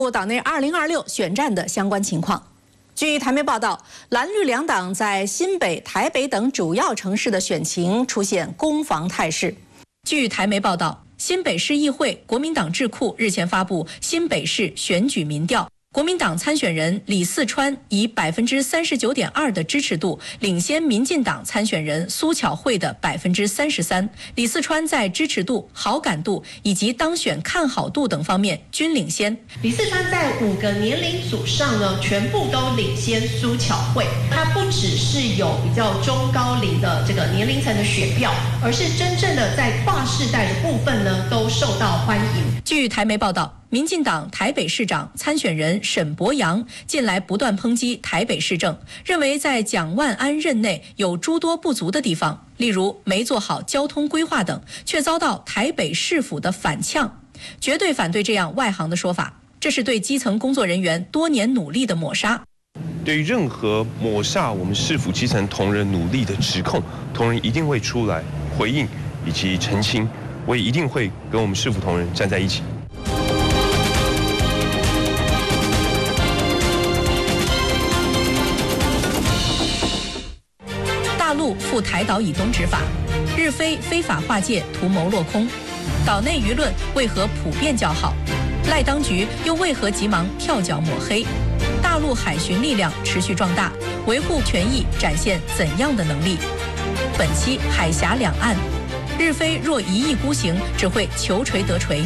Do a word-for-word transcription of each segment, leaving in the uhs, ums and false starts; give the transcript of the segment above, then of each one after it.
党内二零二六选战的相关情况。据台媒报道，蓝绿两党在新北、台北等主要城市的选情出现攻防态势。据台媒报道，新北市议会国民党智库日前发布新北市选举民调。 国民党参选人李四川以百分之三十九点二的支持度领先民进党参选人苏巧慧的百分之三十三。李四川在支持度、好感度以及当选看好度等方面均领先。 李四川在五个年龄组上呢，全部都领先苏巧慧。他不只是有比较中高龄的这个年龄层的选票，而是真正的在跨世代的部分呢，都受到欢迎。 据台媒报道。 民进党台北市长参选人沈伯洋近来不断抨击台北市政，认为在蒋万安任内有诸多不足的地方，例如没做好交通规划等，却遭到台北市府的反呛，绝对反对这样外行的说法，这是对基层工作人员多年努力的抹杀。 对于任何抹煞我们市府基层同仁努力的指控，同仁一定会出来回应以及澄清，我也一定会跟我们市府同仁站在一起。 大陆赴台岛以东执法，日非非法划界图谋落空，岛内舆论为何普遍较好？赖当局又为何急忙跳脚抹黑？大陆海巡力量持续壮大，维护权益展现怎样的能力？本期海峡两岸，日非若一意孤行，只会求锤得锤。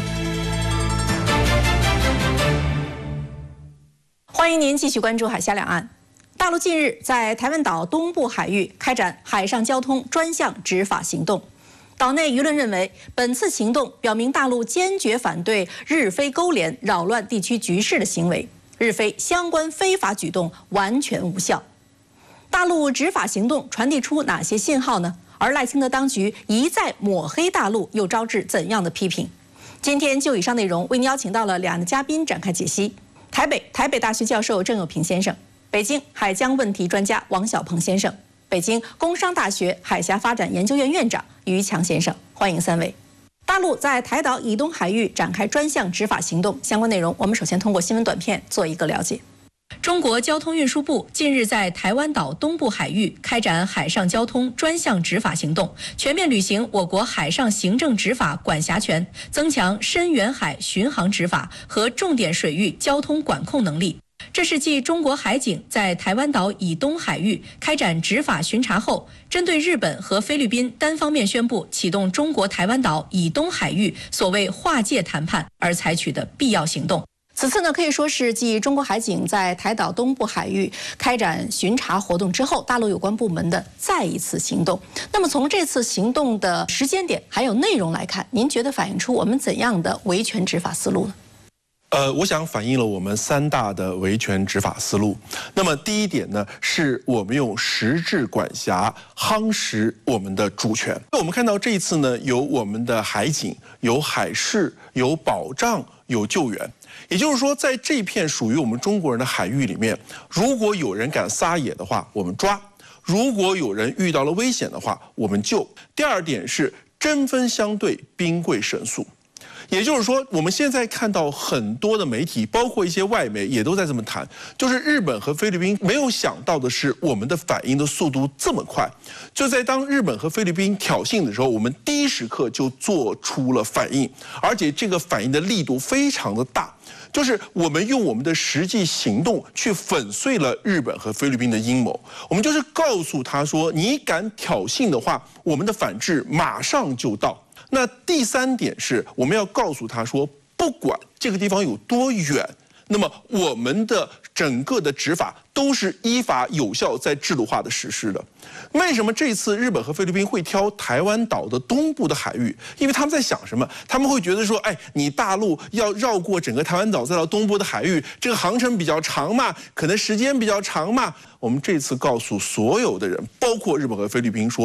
欢迎您继续关注海峡两岸。 大陆近日在台湾岛东部海域开展海上交通专项执法行动，岛内舆论认为，本次行动表明大陆坚决反对日非勾连扰乱地区局势的行为，日非相关非法举动完全无效。大陆执法行动传递出哪些信号呢？而赖清德当局一再抹黑大陆，又招致怎样的批评？今天就以上内容为您邀请到了两个嘉宾展开解析：台北台北大学教授郑友平先生。 北京海疆问题专家王小鹏先生，北京工商大学海峡发展研究院院长于强先生，欢迎三位。大陆在台岛以东海域展开专项执法行动，相关内容我们首先通过新闻短片做一个了解。中国交通运输部近日在台湾岛东部海域开展海上交通专项执法行动，全面履行我国海上行政执法管辖权，增强深远海巡航执法和重点水域交通管控能力。 这是继中国海警在台湾岛以东海域开展执法巡查后，针对日本和菲律宾单方面宣布启动中国台湾岛以东海域所谓划界谈判而采取的必要行动。此次呢，可以说是继中国海警在台岛东部海域开展巡查活动之后，大陆有关部门的再一次行动。那么从这次行动的时间点还有内容来看，您觉得反映出我们怎样的维权执法思路呢？ 呃，我想反映了我们三大的维权执法思路。那么第一点呢，是我们用实质管辖夯实我们的主权。我们看到这一次呢，有我们的海警，有海事，有保障，有救援。也就是说，在这片属于我们中国人的海域里面，如果有人敢撒野的话，我们抓；如果有人遇到了危险的话，我们救。第二点是针锋相对，兵贵神速。 也就是说，我们现在看到很多的媒体，包括一些外媒，也都在这么谈，就是日本和菲律宾没有想到的是，我们的反应的速度这么快。就在当日本和菲律宾挑衅的时候，我们第一时刻就做出了反应，而且这个反应的力度非常的大。 就是我们用我们的实际行动去粉碎了日本和菲律宾的阴谋，我们就是告诉他说，你敢挑衅的话，我们的反制马上就到。那第三点是，我们要告诉他说，不管这个地方有多远，那么我们的整个的执法都是依法有效在制度化的实施的。为什么这次日本和菲律宾会挑台湾岛的东部的海域？因为他们在想什么？他们会觉得说，哎，你大陆要绕过整个台湾岛再到东部的海域，这个航程比较长嘛，可能时间比较长嘛。我们这次告诉所有的人，包括日本和菲律宾说，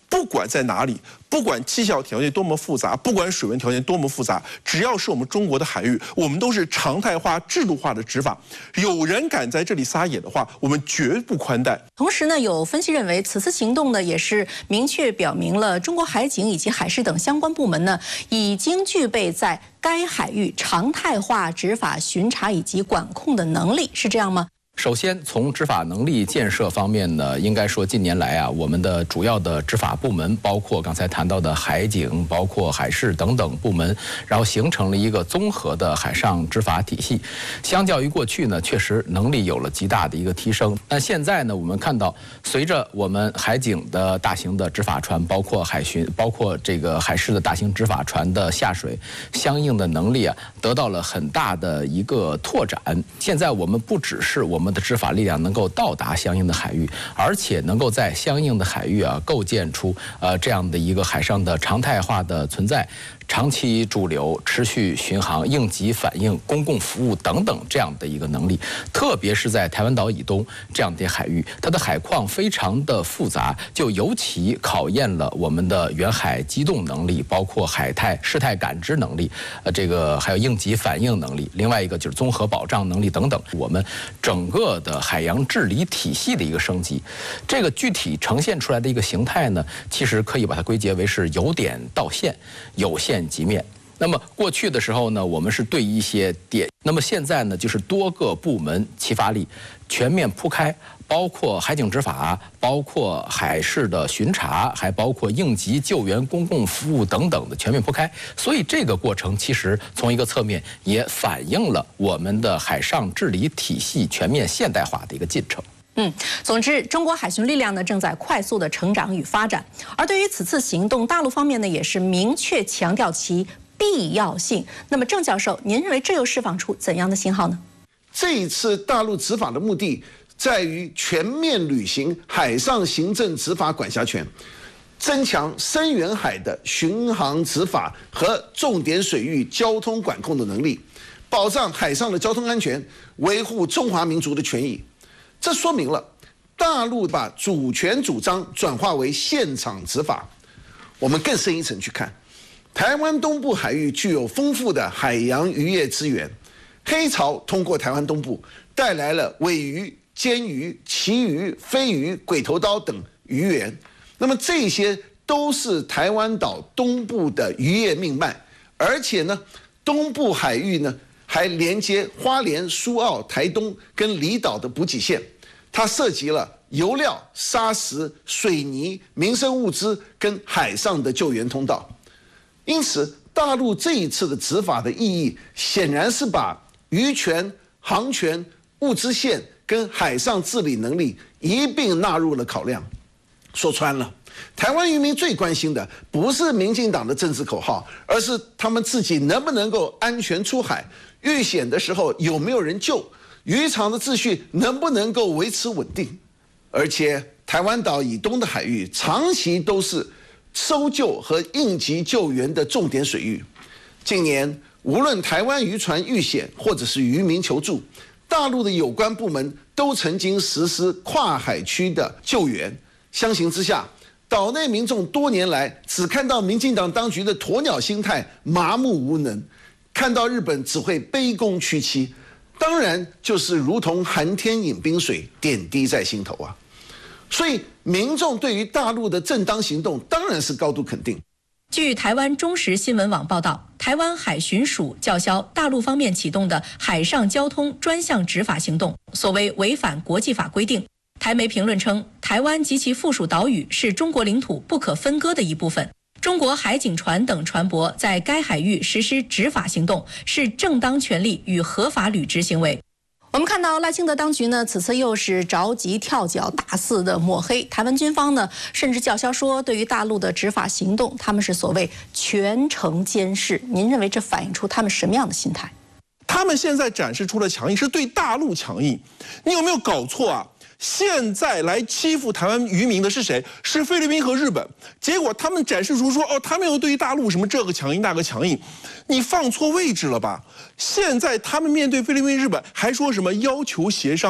不管在哪里，不管气象条件多么复杂，不管水文条件多么复杂，只要是我们中国的海域，我们都是常态化、制度化的执法。有人敢在这里撒野的话，我们绝不宽待。 同时呢，有分析认为，此次行动呢也是明确表明了中国海警以及海事等相关部门呢已经具备在该海域常态化执法、巡查以及管控的能力，是这样吗？ 首先，从执法能力建设方面呢，应该说近年来啊，我们的主要的执法部门，包括刚才谈到的海警、包括海事等等部门，然后形成了一个综合的海上执法体系。相较于过去呢，确实能力有了极大的一个提升。那现在呢，我们看到，随着我们海警的大型的执法船，包括海巡、包括这个海事的大型执法船的下水，相应的能力啊，得到了很大的一个拓展。现在我们不只是我们我们的执法力量能够到达相应的海域，而且能够在相应的海域啊构建出呃这样的一个海上的常态化的存在。长期驻留、持续巡航、应急反应、公共服务等等这样的一个能力，特别是在台湾岛以东这样的海域，它的海况非常的复杂，就尤其考验了我们的远海机动能力，包括海态事态感知能力，呃，这个还有应急反应能力。另外一个就是综合保障能力等等，我们整个的海洋治理体系的一个升级。这个具体呈现出来的一个形态呢，其实可以把它归结为是由点到线，有线及面。那么过去的时候呢，我们是对一些点，那么现在呢，就是多个部门齐发力，全面铺开，包括海警执法，包括海事的巡查，还包括应急救援、公共服务等等的全面铺开。所以这个过程其实从一个侧面也反映了我们的海上治理体系全面现代化的一个进程。 嗯，总之，中国海巡力量呢正在快速的成长与发展。而对于此次行动，大陆方面呢也是明确强调其必要性。那么，郑教授，您认为这又释放出怎样的信号呢？ 这一次大陆执法的目的在于全面履行海上行政执法管辖权，增强深远海的巡航执法和重点水域交通管控的能力，保障海上的交通安全，维护中华民族的权益。这说明了大陆把主权主张转化为现场执法。我们更深一层去看，台湾东部海域具有丰富的海洋渔业资源，黑潮通过台湾东部带来了尾鱼、鲣鱼、旗鱼、飞鱼、鬼头刀等鱼源，那么这些都是台湾岛东部的渔业命脉，而且呢，东部海域呢还连接花莲、苏澳、台东跟离岛的补给线，它涉及了油料、砂石、水泥、民生物资跟海上的救援通道。因此，大陆这一次的执法的意义，显然是把渔权、航权、物资线跟海上治理能力一并纳入了考量。说穿了，台湾渔民最关心的不是民进党的政治口号，而是他们自己能不能够安全出海，遇险的时候有没有人救，渔场的秩序能不能够维持稳定。而且台湾岛以东的海域长期都是搜救和应急救援的重点水域。近年无论台湾渔船遇险或者是渔民求助，大陆的有关部门都曾经实施跨海区的救援。相形之下，岛内民众多年来只看到民进党当局的鸵鸟心态，麻木无能，看到日本只会卑躬屈膝，当然就是如同寒天饮冰水，点滴在心头啊。所以民众对于大陆的正当行动当然是高度肯定。 据台湾中时新闻网报道，台湾海巡署叫嚣大陆方面启动的海上交通专项执法行动，所谓违反国际法规定。台媒评论称，台湾及其附属岛屿是中国领土不可分割的一部分。中国海警船等船舶在该海域实施执法行动，是正当权利与合法履职行为。我们看到赖清德当局呢，此次又是着急跳脚，大肆的抹黑台湾军方呢，甚至叫嚣说，对于大陆的执法行动，他们是所谓全程监视。您认为这反映出他们什么样的心态？ 他们现在展示出的强硬是对大陆强硬，你有没有搞错啊？现在来欺负台湾渔民的是谁？是菲律宾和日本。结果他们展示出说，哦，他们又对于大陆什么这个强硬那个强硬，你放错位置了吧？现在他们面对菲律宾、日本还说什么要求协商，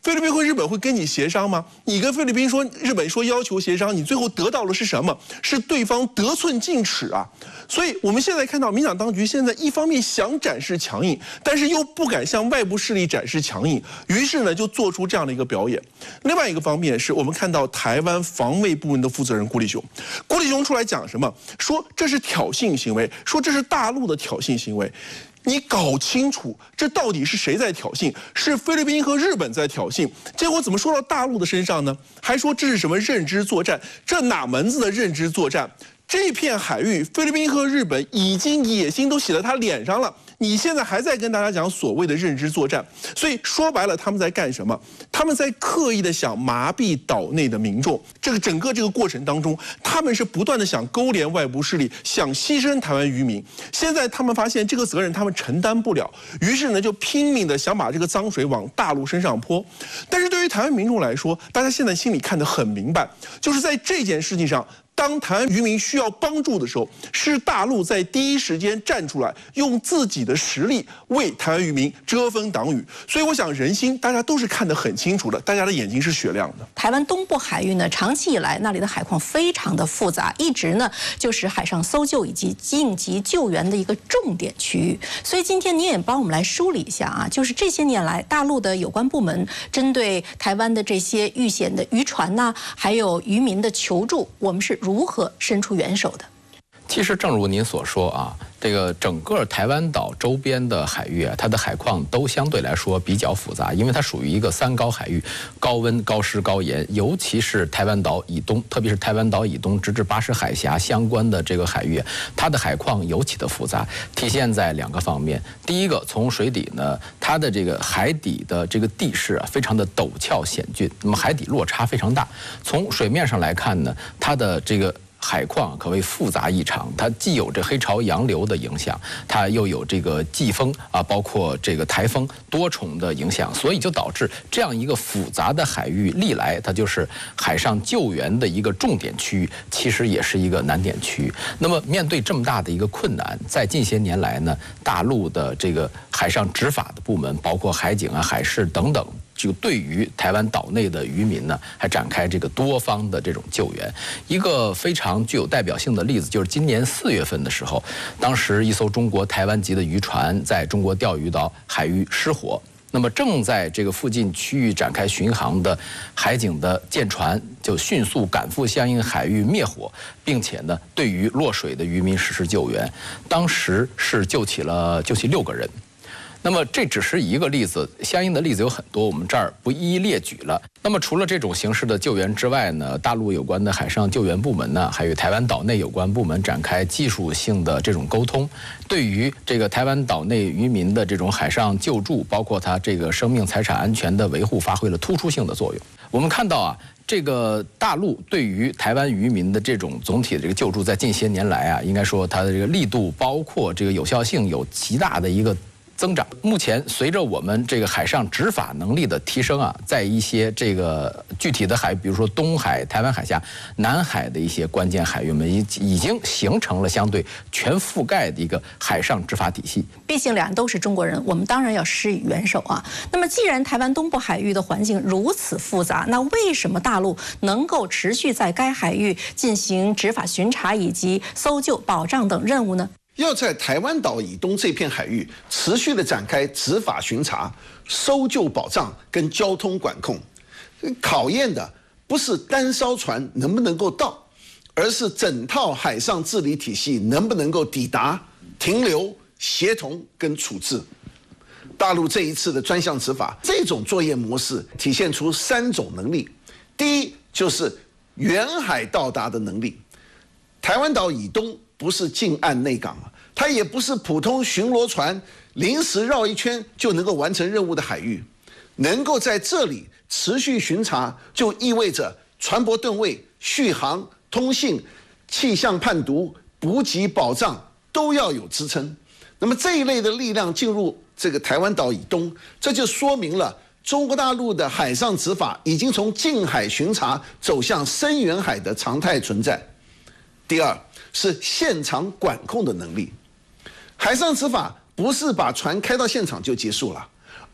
菲律宾和日本会跟你协商吗？你跟菲律宾说，日本说要求协商，你最后得到的是什么？是对方得寸进尺啊！所以我们现在看到民进党当局现在一方面想展示强硬，但是又不敢向外部势力展示强硬，于是呢就做出这样的一个表演。另外一个方面是我们看到台湾防卫部门的负责人辜立雄，辜立雄出来讲什么？说这是挑衅行为，说这是大陆的挑衅行为。你搞清楚，这到底是谁在挑衅？是菲律宾和日本在挑衅，结果怎么说到大陆的身上呢？还说这是什么认知作战？这哪门子的认知作战？这片海域，菲律宾和日本已经野心都写在他脸上了。你现在还在跟大家讲所谓的认知作战，所以说白了，他们在干什么？他们在刻意的想麻痹岛内的民众。这个整个这个过程当中，他们是不断的想勾连外部势力，想牺牲台湾渔民。现在他们发现这个责任他们承担不了，于是呢就拼命的想把这个脏水往大陆身上泼。但是对于台湾民众来说，大家现在心里看得很明白，就是在这件事情上，当台湾渔民需要帮助的时候，是大陆在第一时间站出来，用自己的实力为台湾渔民遮风挡雨。所以我想人心大家都是看得很清楚的，大家的眼睛是雪亮的。 台湾东部海域呢，长期以来那里的海况非常的复杂，一直呢就是海上搜救以及应急救援的一个重点区域。所以今天您也帮我们来梳理一下啊，就是这些年来大陆的有关部门针对台湾的这些遇险的渔船呐、啊，还有渔民的求助，我们是如何伸出援手的？ 其实正如您所说啊，这个整个台湾岛周边的海域啊，它的海况都相对来说比较复杂，因为它属于一个三高海域，高温、高湿、高盐，尤其是台湾岛以东，特别是台湾岛以东直至巴士海峡相关的这个海域，它的海况尤其的复杂，体现在两个方面。第一个，从水底呢，它的这个海底的这个地势啊，非常的陡峭险峻，那么海底落差非常大。从水面上来看呢，它的这个海况可谓复杂异常，它既有这黑潮洋流的影响，它又有这个季风啊，包括这个台风多重的影响，所以就导致这样一个复杂的海域，历来它就是海上救援的一个重点区域，其实也是一个难点区域。那么面对这么大的一个困难，在近些年来呢，大陆的这个海上执法的部门，包括海警啊、海事等等，就对于台湾岛内的渔民呢，还展开这个多方的这种救援。一个非常具有代表性的例子，就是今年四月份的时候，当时一艘中国台湾籍的渔船在中国钓鱼岛海域失火。那么正在这个附近区域展开巡航的海警的舰船就迅速赶赴相应海域灭火，并且呢，对于落水的渔民实施救援。当时是救起了救起六个人。那么这只是一个例子，相应的例子有很多，我们这儿不一一列举了。那么除了这种形式的救援之外呢，大陆有关的海上救援部门呢，还有台湾岛内有关部门展开技术性的这种沟通，对于这个台湾岛内渔民的这种海上救助，包括他这个生命财产安全的维护，发挥了突出性的作用。我们看到啊，这个大陆对于台湾渔民的这种总体的这个救助，在近些年来啊，应该说它的这个力度，包括这个有效性，有极大的一个增长。目前随着我们这个海上执法能力的提升啊，在一些这个具体的海域，比如说东海、台湾海峡、南海的一些关键海域，我们已已经形成了相对全覆盖的一个海上执法体系。 毕竟两岸都是中国人，我们当然要施以援手啊。那么既然台湾东部海域的环境如此复杂，那为什么大陆能够持续在该海域进行执法巡查以及搜救、保障等任务呢？ 要在台湾岛以东这片海域持续的展开执法巡查、搜救保障跟交通管控，考验的不是单艘船能不能够到，而是整套海上治理体系能不能够抵达、停留、协同跟处置。大陆这一次的专项执法，这种作业模式体现出三种能力。第一就是远海到达的能力，台湾岛以东不是近岸内港，它也不是普通巡逻船临时绕一圈就能够完成任务的海域，能够在这里持续巡查，就意味着船舶吨位、续航、通信、气象判读、补给保障都要有支撑。那么这一类的力量进入这个台湾岛以东，这就说明了中国大陆的海上执法已经从近海巡查走向深远海的常态存在。第二是现场管控的能力，海上执法不是把船开到现场就结束了，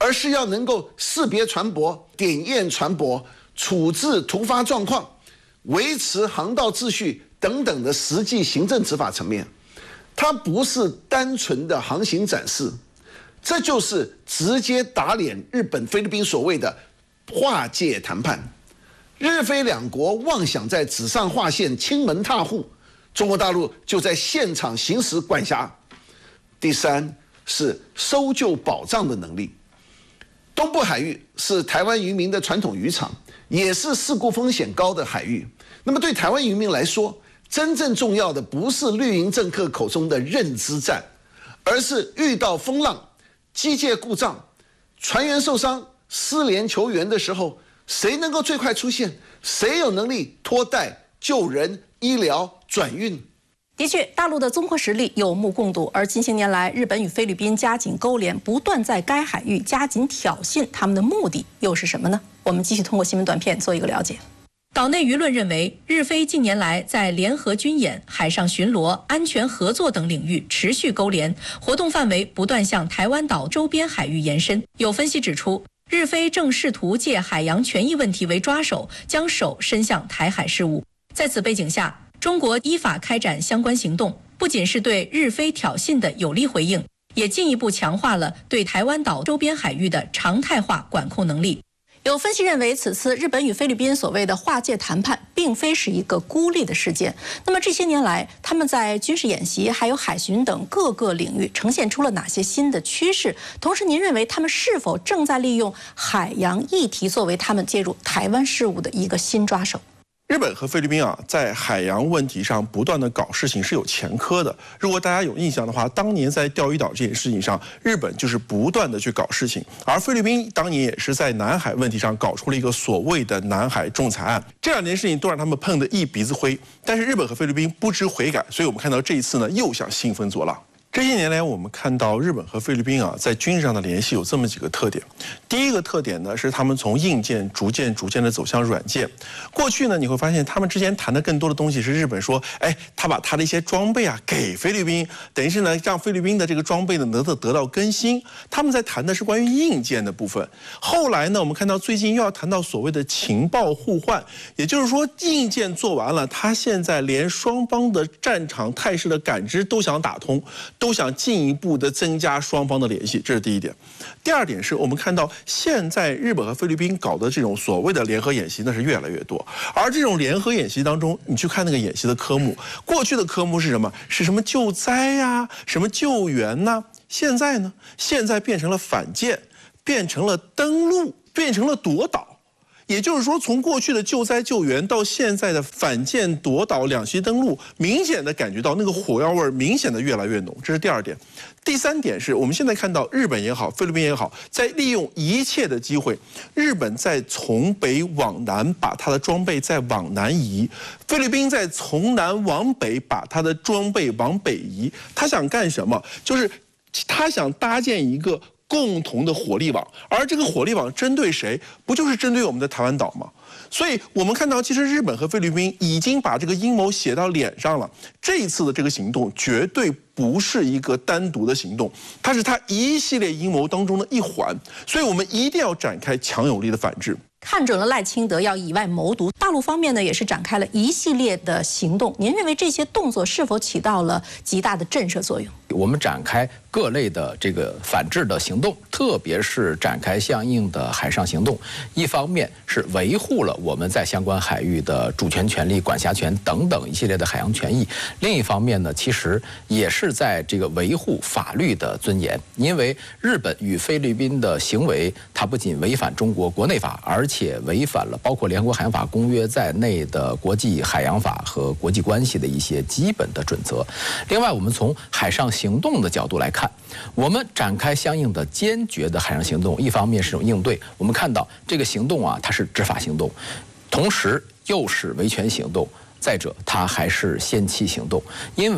而是要能够识别船舶、点验船舶、处置突发状况、维持航道秩序等等的实际行政执法层面。它不是单纯的航行展示，这就是直接打脸日本、菲律宾所谓的划界谈判。日菲两国妄想在纸上划线、亲门踏户，中国大陆就在现场行使管辖。第三是搜救保障的能力。东部海域是台湾渔民的传统渔场，也是事故风险高的海域。那么对台湾渔民来说，真正重要的不是绿营政客口中的认知战，而是遇到风浪、机械故障、船员受伤、失联求援的时候，谁能够最快出现？谁有能力拖带、救人、医疗、转运？ 的确，大陆的综合实力有目共睹，而近些年来，日本与菲律宾加紧勾连，不断在该海域加紧挑衅，他们的目的又是什么呢？我们继续通过新闻短片做一个了解。岛内舆论认为，日菲近年来在联合军演、海上巡逻、安全合作等领域持续勾连，活动范围不断向台湾岛周边海域延伸。有分析指出，日菲正试图借海洋权益问题为抓手，将手伸向台海事务。在此背景下，中国依法开展相关行动，不仅是对日菲挑衅的有力回应，也进一步强化了对台湾岛周边海域的常态化管控能力。有分析认为，此次日本与菲律宾所谓的划界谈判，并非是一个孤立的事件。那么这些年来，他们在军事演习、还有海巡等各个领域呈现出了哪些新的趋势？同时，您认为他们是否正在利用海洋议题作为他们介入台湾事务的一个新抓手？ 日本和菲律宾啊，在海洋问题上不断的搞事情是有前科的。如果大家有印象的话，当年在钓鱼岛这件事情上，日本就是不断的去搞事情，而菲律宾当年也是在南海问题上搞出了一个所谓的南海仲裁案。这两件事情都让他们碰得一鼻子灰，但是日本和菲律宾不知悔改，所以我们看到这一次呢，又想兴风作浪。这些年来，我们看到日本和菲律宾啊，在军事上的联系有这么几个特点。第一个特点呢，是他们从硬件逐渐逐渐的走向软件。过去呢，你会发现他们之间谈的更多的东西是日本说，哎，他把他的一些装备啊给菲律宾，等于是呢让菲律宾的这个装备呢得到得到更新。他们在谈的是关于硬件的部分。后来呢，我们看到最近又要谈到所谓的情报互换，也就是说硬件做完了，他现在连双方的战场态势的感知都想打通。都想进一步的增加双方的联系，这是第一点。第二点是我们看到现在日本和菲律宾搞的这种所谓的联合演习，那是越来越多。而这种联合演习当中，你去看那个演习的科目，过去的科目是什么？是什么救灾呀、啊，什么救援呐、啊？现在呢？现在变成了反舰，变成了登陆，变成了夺岛。也就是说，从过去的救灾救援到现在的反舰夺岛、两栖登陆，明显的感觉到那个火药味明显的越来越浓。这是第二点。第三点是我们现在看到日本也好，菲律宾也好，在利用一切的机会，日本在从北往南把它的装备再往南移，菲律宾在从南往北把它的装备往北移。他想干什么？就是他想搭建一个共同的火力网，而这个火力网针对谁？不就是针对我们的台湾岛吗？所以我们看到，其实日本和菲律宾已经把这个阴谋写到脸上了。这一次的这个行动绝对不是一个单独的行动，它是它一系列阴谋当中的一环。所以我们一定要展开强有力的反制。 看准了赖清德要以外谋独，大陆方面呢也是展开了一系列的行动。您认为这些动作是否起到了极大的震慑作用？ 我们展开各类的这个反制的行动，特别是展开相应的海上行动，一方面是维护了我们在相关海域的主权权利、管辖权等等一系列的海洋权益；另一方面呢，其实也是在这个维护法律的尊严。因为日本与菲律宾的行为，它不仅违反中国国内法，而且违反了包括联合国海洋法公约在内的国际海洋法和国际关系的一些基本的准则。另外，我们从海上行动的角度来看，我们展开相应的坚决的海上行动，一方面是一种应对，我们看到这个行动啊，它是执法行动，同时又是维权行动。再者，它还是先期行动，因为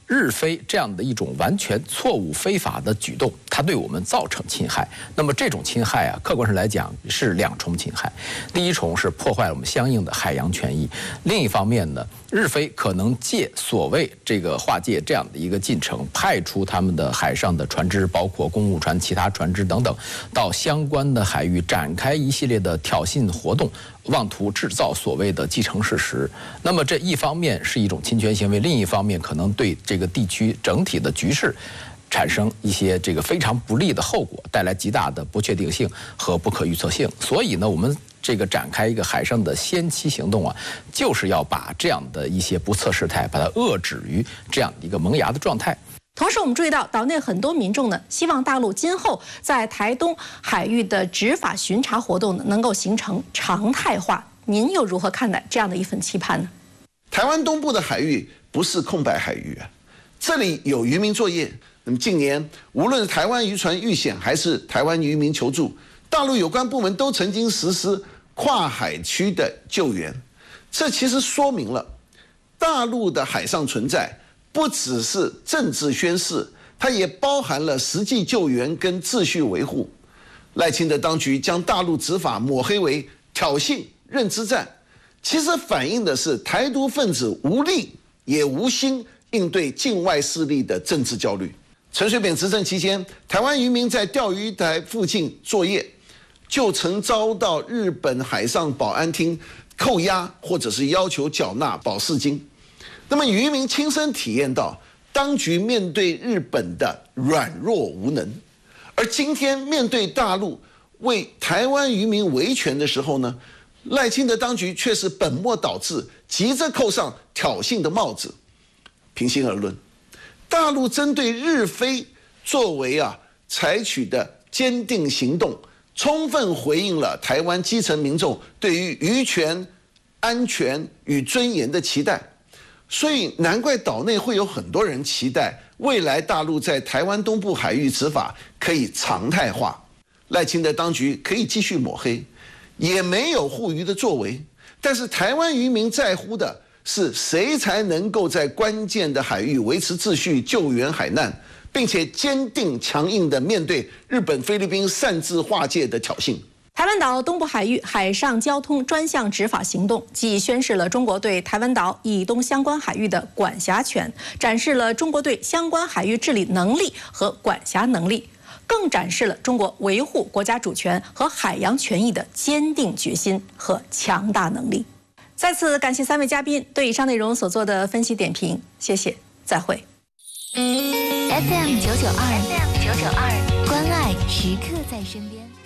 日非这样的一种完全错误非法的举动，它对我们造成侵害。那么这种侵害啊，客观上来讲是两重侵害。第一重是破坏了我们相应的海洋权益，另一方面呢，日非可能借所谓这个划界这样的一个进程，派出他们的海上的船只，包括公务船、其他船只等等，到相关的海域展开一系列的挑衅活动，妄图制造所谓的既成事实。那么这一方面是一种侵权行为，另一方面可能对这个地区整体的局势产生一些这个非常不利的后果，带来极大的不确定性和不可预测性。所以呢，我们这个展开一个海上的先期行动啊，就是要把这样的一些不测事态，把它遏制于这样的一个萌芽的状态。 同时，我们注意到岛内很多民众呢，希望大陆今后在台东海域的执法巡查活动呢，能够形成常态化。您又如何看待这样的一份期盼呢？ 台湾东部的海域不是空白海域啊，这里有渔民作业。那么近年，无论是台湾渔船遇险，还是台湾渔民求助，大陆有关部门都曾经实施跨海区的救援。这其实说明了，大陆的海上存在不只是政治宣示，它也包含了实际救援跟秩序维护。赖清德当局将大陆执法抹黑为挑衅、认知战，其实反映的是台独分子无力也无心应对境外势力的政治焦虑。陈水扁执政期间，台湾渔民在钓鱼台附近作业，就曾遭到日本海上保安厅扣押，或者是要求缴纳保释金。那么渔民亲身体验到当局面对日本的软弱无能，而今天面对大陆为台湾渔民维权的时候呢，赖清德当局却是本末倒置，急着扣上挑衅的帽子。平心而论，大陆针对日非作为啊采取的坚定行动，充分回应了台湾基层民众对于渔权、安全与尊严的期待。所以难怪岛内会有很多人期待未来大陆在台湾东部海域执法可以常态化，赖清德当局可以继续抹黑，也没有护渔的作为。但是台湾渔民在乎的是谁才能够在关键的海域维持秩序、救援海难，并且坚定强硬地面对日本、菲律宾擅自划界的挑衅。 台湾岛东部海域海上交通专项执法行动，既宣示了中国对台湾岛以东相关海域的管辖权，展示了中国对相关海域治理能力和管辖能力，更展示了中国维护国家主权和海洋权益的坚定决心和强大能力。再次感谢三位嘉宾对以上内容所做的分析点评，谢谢，再会。 F M 九九二 ，F M 九九二，关爱时刻在身边。